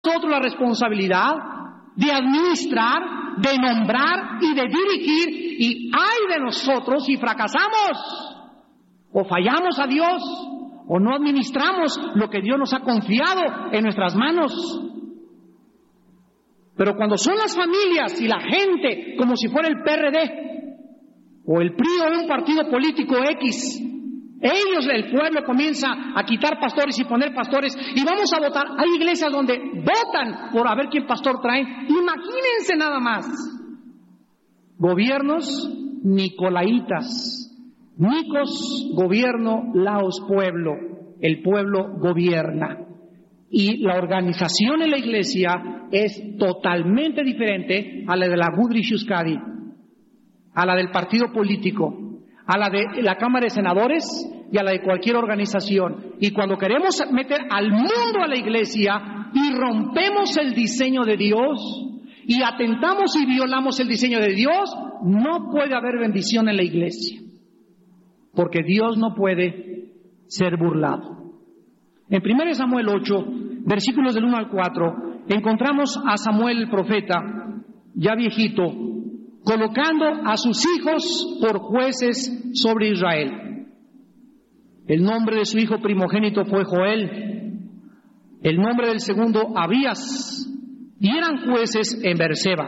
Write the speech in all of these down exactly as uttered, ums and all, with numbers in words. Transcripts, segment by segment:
nosotros la responsabilidad de administrar, de nombrar y de dirigir, y ay de nosotros si fracasamos o fallamos a Dios o no administramos lo que Dios nos ha confiado en nuestras manos. Pero cuando son las familias y la gente como si fuera el P R D o el P R I o un partido político X, ellos, el pueblo, comienza a quitar pastores y poner pastores y vamos a votar. Hay iglesias donde votan por a ver quién pastor traen. Imagínense nada más. Gobiernos nicolaitas. Nicos, gobierno, laos, pueblo. El pueblo gobierna. Y la organización en la iglesia es totalmente diferente a la de la Gudrich Euskadi, a la del partido político, a la de la Cámara de Senadores y a la de cualquier organización. Y cuando queremos meter al mundo a la iglesia y rompemos el diseño de Dios y atentamos y violamos el diseño de Dios, no puede haber bendición en la iglesia, porque Dios no puede ser burlado. En primero Samuel ocho, versículos del uno al cuatro, encontramos a Samuel el profeta, ya viejito, colocando a sus hijos por jueces sobre Israel. El nombre de su hijo primogénito fue Joel, el nombre del segundo Abías, y eran jueces en Beerseba.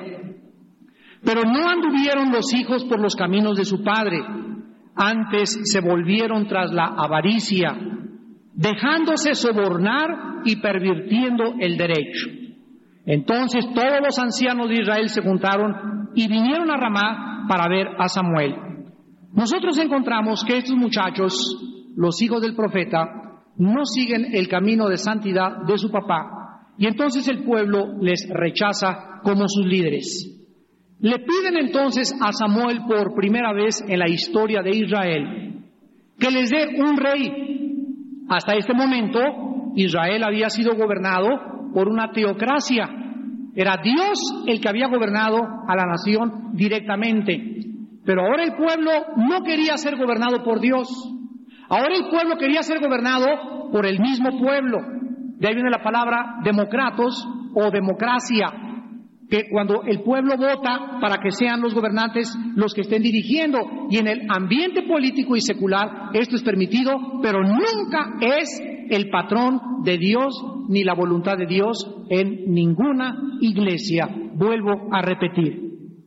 Pero no anduvieron los hijos por los caminos de su padre, antes se volvieron tras la avaricia, dejándose sobornar y pervirtiendo el derecho. Entonces todos los ancianos de Israel se juntaron y vinieron a Ramá para ver a Samuel. Nosotros encontramos que estos muchachos, los hijos del profeta, no siguen el camino de santidad de su papá, y entonces el pueblo les rechaza como sus líderes. Le piden entonces a Samuel por primera vez en la historia de Israel que les dé un rey. Hasta este momento Israel había sido gobernado por una teocracia. Era Dios el que había gobernado a la nación directamente. Pero ahora el pueblo no quería ser gobernado por Dios. Ahora el pueblo quería ser gobernado por el mismo pueblo. De ahí viene la palabra democratos o democracia, que cuando el pueblo vota para que sean los gobernantes los que estén dirigiendo. Y en el ambiente político y secular esto es permitido, pero nunca es el patrón de Dios ni la voluntad de Dios en ninguna iglesia. Vuelvo a repetir.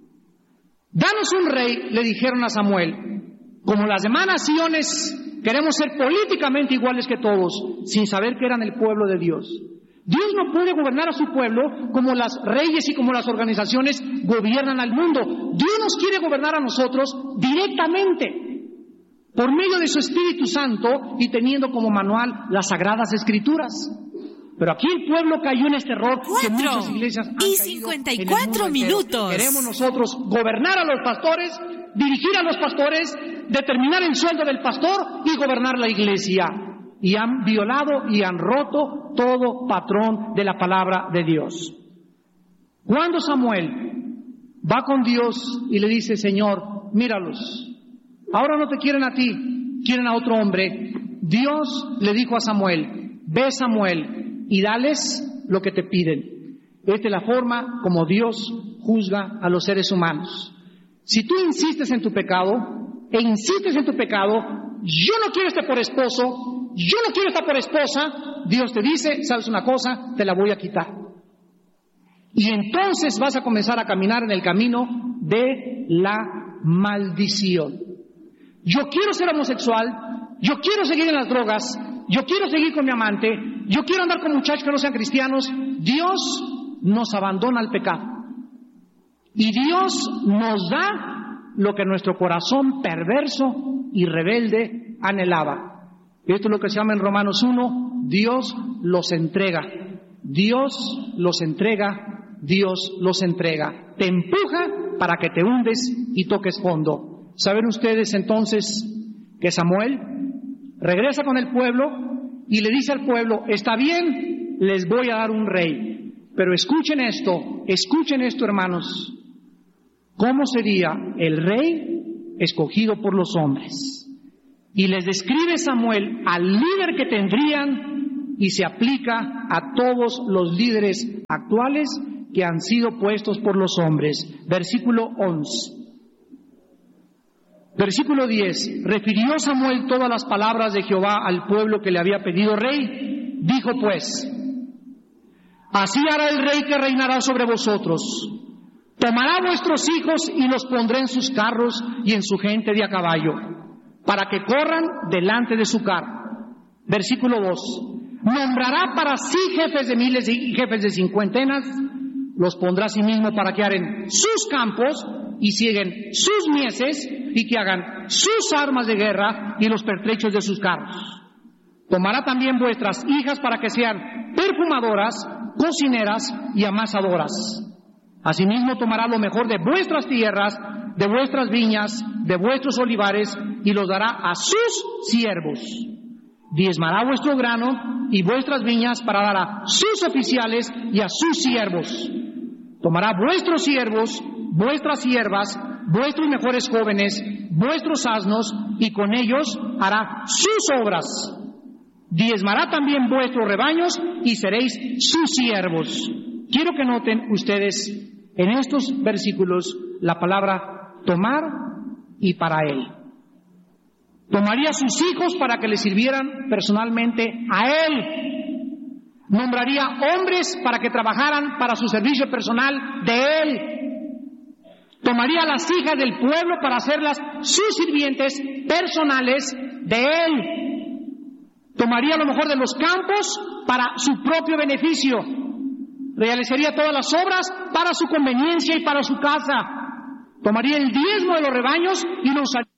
Danos un rey, le dijeron a Samuel. Como las demás naciones queremos ser políticamente iguales que todos, sin saber que eran el pueblo de Dios. Dios no puede gobernar a su pueblo como las reyes y como las organizaciones gobiernan al mundo. Dios nos quiere gobernar a nosotros directamente, por medio de su Espíritu Santo y teniendo como manual las Sagradas Escrituras. Pero aquí el pueblo cayó en este error que muchas iglesias han y cincuenta y cuatro minutos. Queremos nosotros gobernar a los pastores, dirigir a los pastores, determinar el sueldo del pastor y gobernar la iglesia. Y han violado y han roto todo patrón de la palabra de Dios. Cuando Samuel va con Dios y le dice: Señor, míralos, ahora no te quieren a ti, quieren a otro hombre. Dios le dijo a Samuel: ve, Samuel, y dales lo que te piden. Esta es la forma como Dios juzga a los seres humanos. Si tú insistes en tu pecado e insistes en tu pecado, yo no quiero estar por esposo, yo no quiero estar por esposa, Dios te dice: sabes una cosa, te la voy a quitar. Y entonces vas a comenzar a caminar en el camino de la maldición. Yo quiero ser homosexual, yo quiero seguir en las drogas, yo quiero seguir con mi amante, yo quiero andar con muchachos que no sean cristianos. Dios nos abandona al pecado. Y Dios nos da lo que nuestro corazón perverso y rebelde anhelaba. Esto es lo que se llama en Romanos uno, Dios los entrega. Dios los entrega, Dios los entrega. Te empuja para que te hundes y toques fondo. ¿Saben ustedes entonces que Samuel regresa con el pueblo y le dice al pueblo: está bien, les voy a dar un rey, pero escuchen esto, escuchen esto, hermanos. ¿Cómo sería el rey escogido por los hombres? Y les describe Samuel al líder que tendrían y se aplica a todos los líderes actuales que han sido puestos por los hombres. Versículo once. Versículo diez. Refirió Samuel todas las palabras de Jehová al pueblo que le había pedido rey. Dijo pues: así hará el rey que reinará sobre vosotros. Tomará vuestros hijos y los pondré en sus carros y en su gente de a caballo, para que corran delante de su carro. Versículo dos. Nombrará para sí jefes de miles y jefes de cincuentenas, los pondrá a sí mismo para que aren sus campos y sieguen sus mieses y que hagan sus armas de guerra y los pertrechos de sus carros. Tomará también vuestras hijas para que sean perfumadoras, cocineras y amasadoras. Asimismo tomará lo mejor de vuestras tierras, de vuestras viñas, de vuestros olivares y los dará a sus siervos. Diezmará vuestro grano y vuestras viñas para dar a sus oficiales y a sus siervos. Tomará vuestros siervos, vuestras siervas, vuestros mejores jóvenes, vuestros asnos, y con ellos hará sus obras. Diezmará también vuestros rebaños y seréis sus siervos. Quiero que noten ustedes en estos versículos la palabra tomar y para él. Tomaría a sus hijos para que le sirvieran personalmente a él. Nombraría hombres para que trabajaran para su servicio personal de él. Tomaría a las hijas del pueblo para hacerlas sus sirvientes personales de él. Tomaría lo mejor de los campos para su propio beneficio. Realizaría todas las obras para su conveniencia y para su casa. Tomaría el diezmo de los rebaños y lo usaría.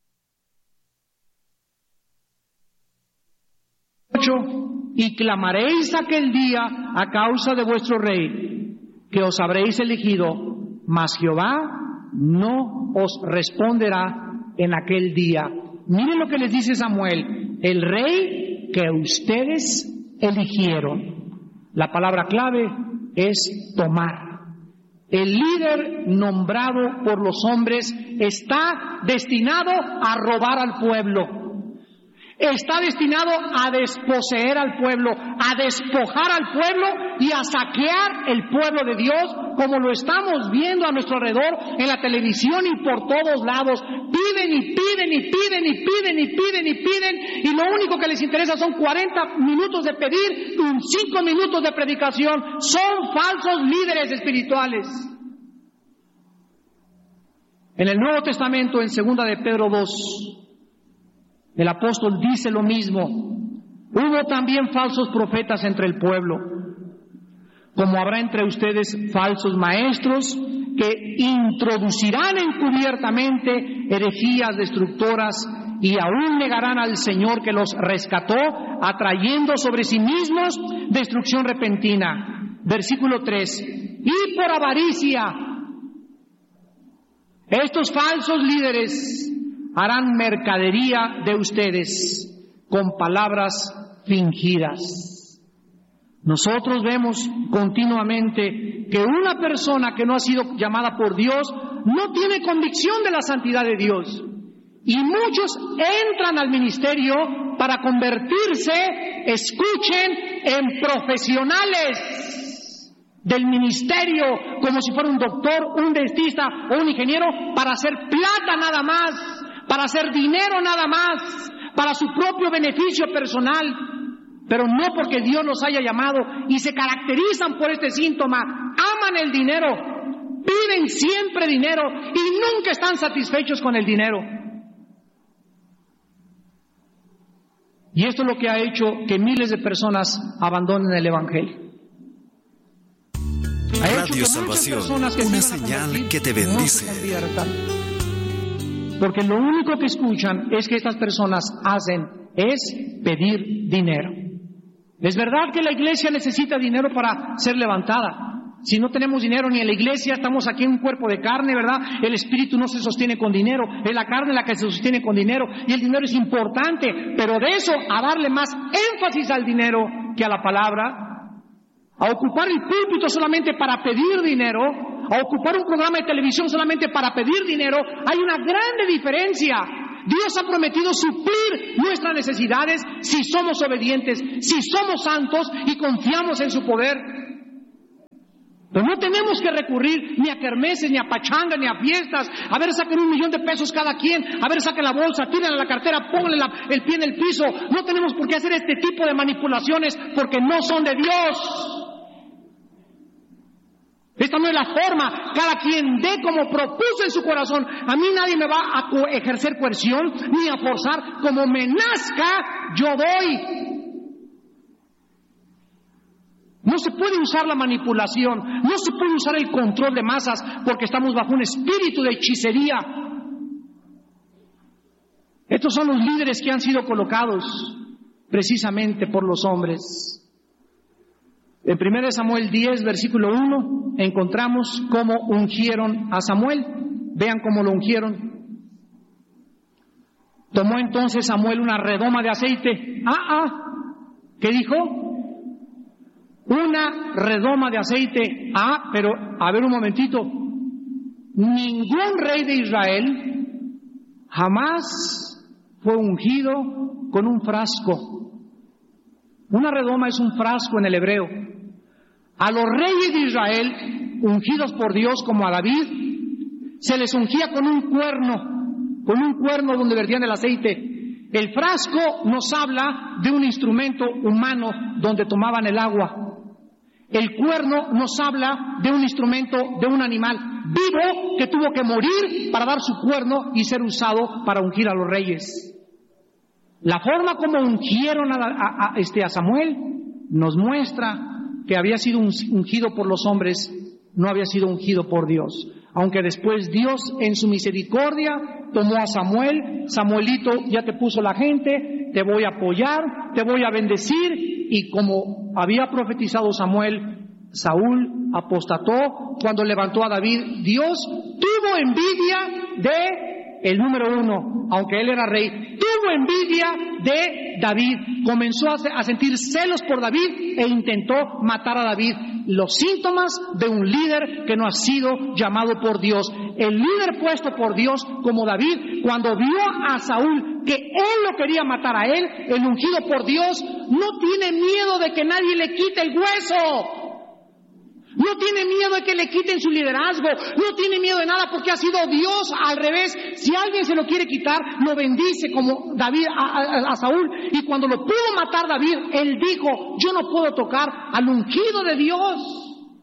Y clamaréis aquel día a causa de vuestro rey, que os habréis elegido, mas Jehová no os responderá en aquel día. Miren lo que les dice Samuel: el rey que ustedes eligieron. La palabra clave es tomar. El líder nombrado por los hombres está destinado a robar al pueblo. Está destinado a desposeer al pueblo, a despojar al pueblo y a saquear el pueblo de Dios, como lo estamos viendo a nuestro alrededor en la televisión y por todos lados. Piden y piden y piden y piden y piden y piden y lo único que les interesa son cuarenta minutos de pedir y cinco minutos de predicación. Son falsos líderes espirituales. En el Nuevo Testamento, en segunda de Pedro dos, el apóstol dice lo mismo. Hubo también falsos profetas entre el pueblo, como habrá entre ustedes falsos maestros que introducirán encubiertamente herejías destructoras y aún negarán al Señor que los rescató, atrayendo sobre sí mismos destrucción repentina. Versículo tres. Y por avaricia, estos falsos líderes harán mercadería de ustedes con palabras fingidas. Nosotros vemos continuamente que una persona que no ha sido llamada por Dios no tiene convicción de la santidad de Dios. Y muchos entran al ministerio para convertirse, escuchen, en profesionales del ministerio, como si fuera un doctor, un dentista o un ingeniero, para hacer plata nada más, para hacer dinero nada más, para su propio beneficio personal, pero no porque Dios los haya llamado, y se caracterizan por este síntoma. Aman el dinero, piden siempre dinero y nunca están satisfechos con el dinero. Y esto es lo que ha hecho que miles de personas abandonen el Evangelio. Radio Salvación, una señal que te bendice. Porque lo único que escuchan es que estas personas hacen es pedir dinero. Es verdad que la iglesia necesita dinero para ser levantada. Si no tenemos dinero ni en la iglesia, estamos aquí en un cuerpo de carne, ¿verdad? El espíritu no se sostiene con dinero, es la carne la que se sostiene con dinero, y el dinero es importante, pero de eso a darle más énfasis al dinero que a la palabra, a ocupar el púlpito solamente para pedir dinero, a ocupar un programa de televisión solamente para pedir dinero, hay una grande diferencia. Dios ha prometido suplir nuestras necesidades si somos obedientes, si somos santos y confiamos en su poder. Pero no tenemos que recurrir ni a kermeses, ni a pachangas, ni a fiestas. A ver, saquen un millón de pesos cada quien. A ver, saquen la bolsa, tírenle la cartera, pónganle la, el pie en el piso. No tenemos por qué hacer este tipo de manipulaciones porque no son de Dios. Esta no es la forma. Cada quien dé como propuso en su corazón. A mí nadie me va a co- ejercer coerción ni a forzar. Como me nazca, yo doy. No se puede usar la manipulación, no se puede usar el control de masas porque estamos bajo un espíritu de hechicería. Estos son los líderes que han sido colocados precisamente por los hombres. En primera Samuel diez, versículo uno, encontramos cómo ungieron a Samuel. Vean cómo lo ungieron. Tomó entonces Samuel una redoma de aceite. Ah, ah, ¿qué dijo? Una redoma de aceite. Ah, pero a ver un momentito. Ningún rey de Israel jamás fue ungido con un frasco. Una redoma es un frasco en el hebreo. A los reyes de Israel, ungidos por Dios como a David, se les ungía con un cuerno, con un cuerno donde vertían el aceite. El frasco nos habla de un instrumento humano donde tomaban el agua. El cuerno nos habla de un instrumento de un animal vivo que tuvo que morir para dar su cuerno y ser usado para ungir a los reyes. La forma como ungieron a, a, a, este, a Samuel nos muestra que había sido ungido por los hombres, no había sido ungido por Dios. Aunque después Dios en su misericordia tomó a Samuel. Samuelito, ya te puso la gente, te voy a apoyar, te voy a bendecir. Y como había profetizado Samuel, Saúl apostató cuando levantó a David. Dios tuvo envidia de el número uno, aunque él era rey, tuvo envidia de David. Comenzó a sentir celos por David e intentó matar a David. Los síntomas de un líder que no ha sido llamado por Dios. El líder puesto por Dios como David, cuando vio a Saúl que él lo quería matar a él, el ungido por Dios, no tiene miedo de que nadie le quite el hueso. No tiene miedo de que le quiten su liderazgo, no tiene miedo de nada porque ha sido Dios. Al revés, si alguien se lo quiere quitar, lo bendice como David a, a, a Saúl. Y cuando lo pudo matar David, él dijo, yo no puedo tocar al ungido de Dios.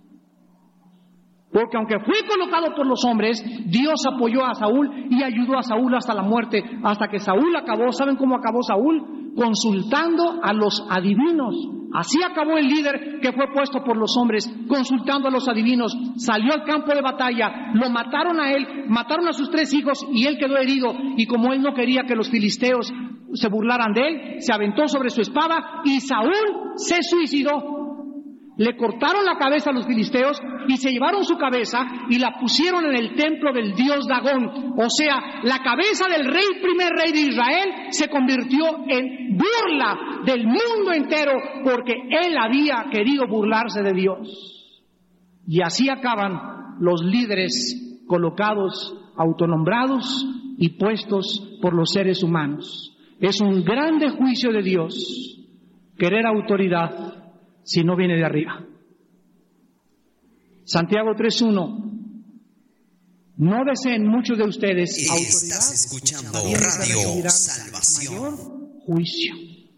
Porque aunque fue colocado por los hombres, Dios apoyó a Saúl y ayudó a Saúl hasta la muerte, hasta que Saúl acabó. ¿Saben cómo acabó Saúl? Consultando a los adivinos. Así acabó el líder que fue puesto por los hombres, consultando a los adivinos. Salió al campo de batalla, lo mataron a él, mataron a sus tres hijos y él quedó herido. Y como él no quería que los filisteos se burlaran de él, se aventó sobre su espada y Saúl se suicidó. Le cortaron la cabeza a los filisteos y se llevaron su cabeza y la pusieron en el templo del dios Dagón. O sea, la cabeza del rey, primer rey de Israel, se convirtió en burla del mundo entero porque él había querido burlarse de Dios. Y así acaban los líderes colocados, autonombrados y puestos por los seres humanos. Es un grande juicio de Dios querer autoridad si no viene de arriba. Santiago tres uno. No deseen muchos de ustedes y autoridad. Estás escuchando Radio Salvación. Mayor juicio.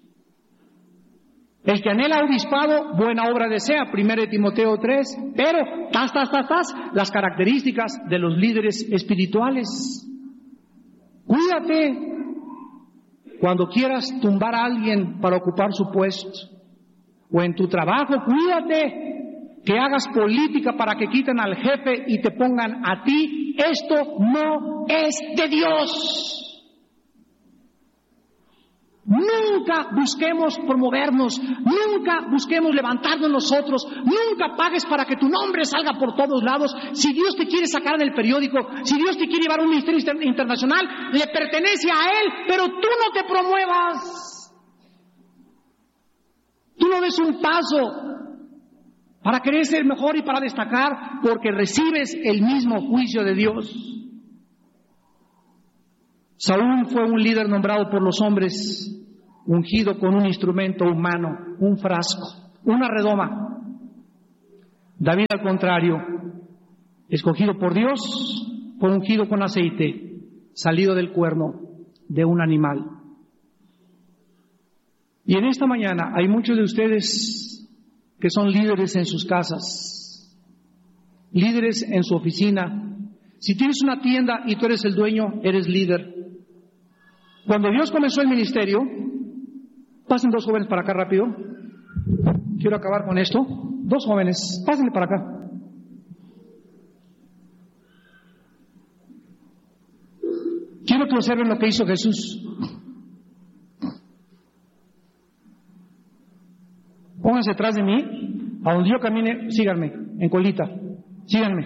El que anhela obispado, buena obra desea, primero de Timoteo tres, pero, tas, tas, tas, tas, las características de los líderes espirituales. Cuídate cuando quieras tumbar a alguien para ocupar su puesto. O en tu trabajo, cuídate que hagas política para que quiten al jefe y te pongan a ti. Esto no es de Dios. Nunca busquemos promovernos, nunca busquemos levantarnos nosotros, nunca pagues para que tu nombre salga por todos lados. Si Dios te quiere sacar en el periódico, si Dios te quiere llevar a un ministerio inter- internacional, le pertenece a Él, pero tú no te promuevas. Tú no des un paso para querer ser mejor y para destacar, porque recibes el mismo juicio de Dios. Saúl fue un líder nombrado por los hombres, ungido con un instrumento humano, un frasco, una redoma. David, al contrario, escogido por Dios, fue ungido con aceite, salido del cuerno de un animal. Y en esta mañana hay muchos de ustedes que son líderes en sus casas, líderes en su oficina. Si tienes una tienda y tú eres el dueño, eres líder. Cuando Dios comenzó el ministerio, pasen dos jóvenes para acá rápido. Quiero acabar con esto. Dos jóvenes, pásenle para acá. Quiero que observen lo que hizo Jesús. Pónganse detrás de mí, a donde yo camine, síganme, en colita, síganme.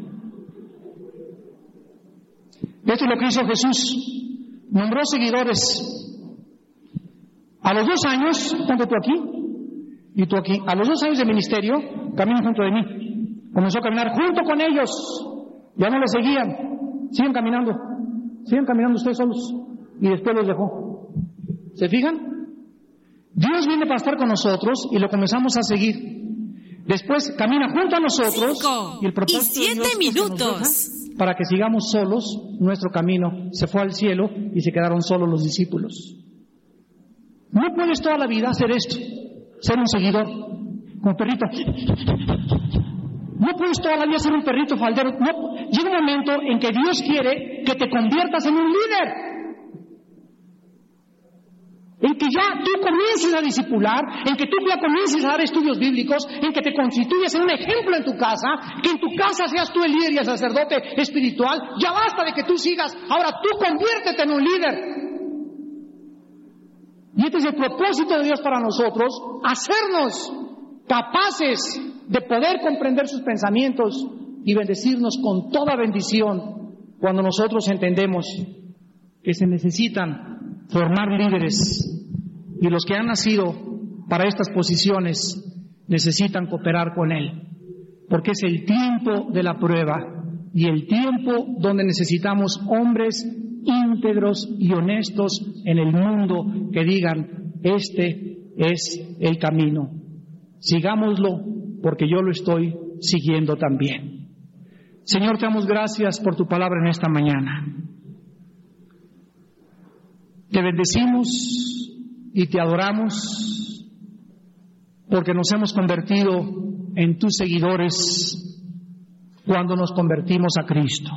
Esto es lo que hizo Jesús. Nombró seguidores. A los dos años, ponte tú aquí y tú aquí. A los dos años de ministerio, caminan junto de mí. Comenzó a caminar junto con ellos. Ya no le seguían. Siguen caminando. Siguen caminando ustedes solos. Y después los dejó. ¿Se fijan? Dios viene para estar con nosotros y lo comenzamos a seguir. Después camina junto a nosotros. Cinco y el propósito y siete de Dios minutos. Es que nos deja para que sigamos solos nuestro camino. Se fue al cielo y se quedaron solos los discípulos. No puedes toda la vida hacer esto, ser un seguidor, como perrito. No puedes toda la vida ser un perrito faldero. No. Llega un momento en que Dios quiere que te conviertas en un líder. En que ya tú comiences a discipular, en que tú ya comiences a dar estudios bíblicos, en que te constituyas en un ejemplo en tu casa, que en tu casa seas tú el líder y el sacerdote espiritual. Ya basta de que tú sigas, ahora tú conviértete en un líder. Y este es el propósito de Dios para nosotros, hacernos capaces de poder comprender sus pensamientos y bendecirnos con toda bendición cuando nosotros entendemos que se necesitan formar líderes y los que han nacido para estas posiciones necesitan cooperar con Él, porque es el tiempo de la prueba y el tiempo donde necesitamos hombres íntegros y honestos en el mundo que digan, este es el camino, sigámoslo porque yo lo estoy siguiendo también. Señor, te damos gracias por tu palabra en esta mañana. Te bendecimos y te adoramos porque nos hemos convertido en tus seguidores cuando nos convertimos a Cristo.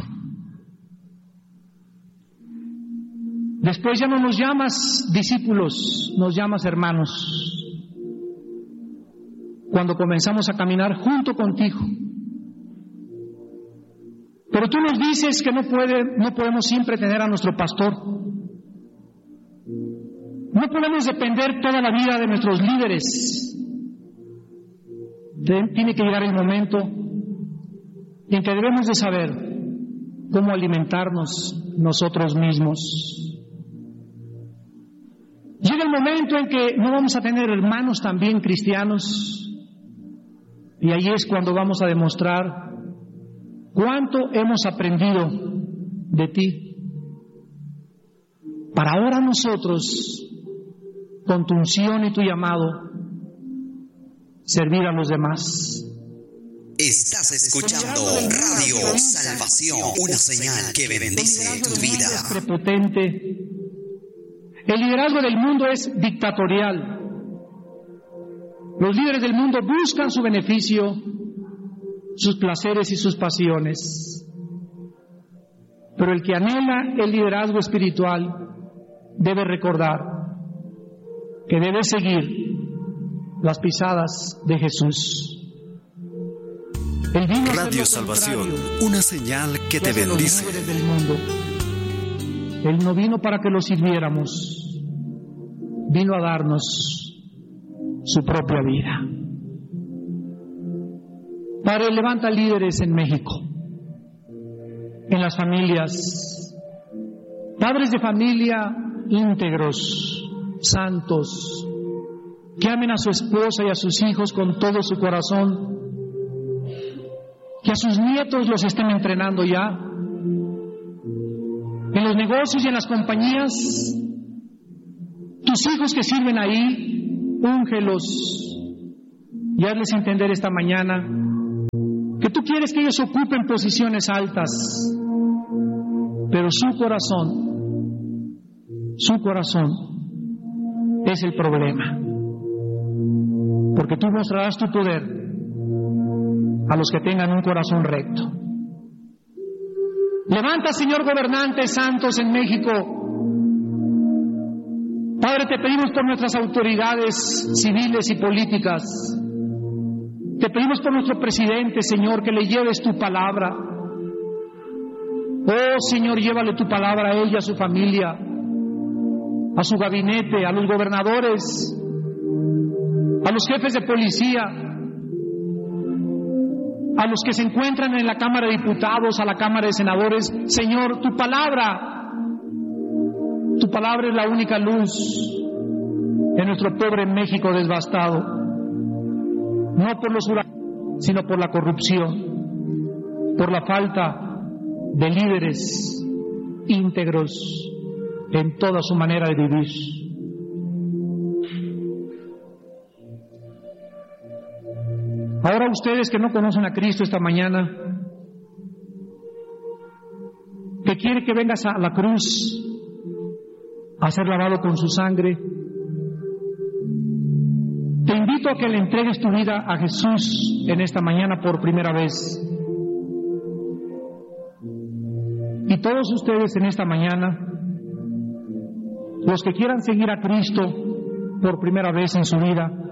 Después ya no nos llamas discípulos, nos llamas hermanos. Cuando comenzamos a caminar junto contigo. Pero tú nos dices que no puede, no podemos siempre tener a nuestro pastor. No podemos depender toda la vida de nuestros líderes. De, tiene que llegar el momento en que debemos de saber cómo alimentarnos nosotros mismos. Llega el momento en que no vamos a tener hermanos también cristianos, y ahí es cuando vamos a demostrar cuánto hemos aprendido de ti, para ahora nosotros, con tu unción y tu llamado, servir a los demás. Estás escuchando Radio Salvación, una señal que bendice tu vida. Es prepotente. El liderazgo del mundo es dictatorial. Los líderes del mundo buscan su beneficio, sus placeres y sus pasiones. Pero el que anhela el liderazgo espiritual debe recordar que debe seguir las pisadas de Jesús. Él vino Radio Salvación, una señal que te bendice. Los líderes del mundo. Él no vino para que lo sirviéramos, vino a darnos su propia vida. Padre, levanta líderes en México, en las familias, padres de familia íntegros, santos, que amen a su esposa y a sus hijos con todo su corazón, que a sus nietos los estén entrenando ya. En los negocios y en las compañías, tus hijos que sirven ahí, úngelos y hazles entender esta mañana que tú quieres que ellos ocupen posiciones altas, pero su corazón, su corazón es el problema, porque tú mostrarás tu poder a los que tengan un corazón recto. Levanta, Señor, gobernantes santos en México. Padre, te pedimos por nuestras autoridades civiles y políticas. Te pedimos por nuestro presidente, Señor, que le lleves tu palabra. Oh, Señor, llévale tu palabra a él y a su familia, a su gabinete, a los gobernadores, a los jefes de policía, a los que se encuentran en la Cámara de Diputados, a la Cámara de Senadores. Señor, tu palabra, tu palabra es la única luz en nuestro pobre México devastado, no por los huracanes, sino por la corrupción, por la falta de líderes íntegros en toda su manera de vivir. Ahora ustedes que no conocen a Cristo esta mañana, que quiere que vengas a la cruz a ser lavado con su sangre, te invito a que le entregues tu vida a Jesús en esta mañana por primera vez. Y todos ustedes en esta mañana, los que quieran seguir a Cristo por primera vez en su vida,